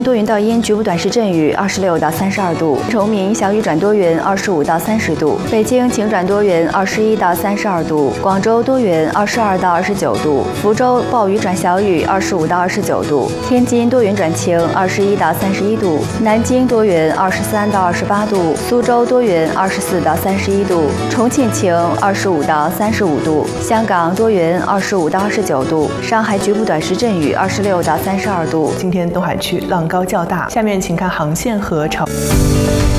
多云到阴，局部短时阵雨，26到32度；崇明小雨转多云，25到30度；北京晴转多云，21到32度；广州多云，22到29度；福州暴雨转小雨，25到29度；天津多云转晴，21到31度；南京多云，23到28度；苏州多云，24到31度；重庆晴，25到35度；香港多云，25到29度；上海局部短时阵雨，26到32度。 今天东海区浪高较大，下面请看航线和潮。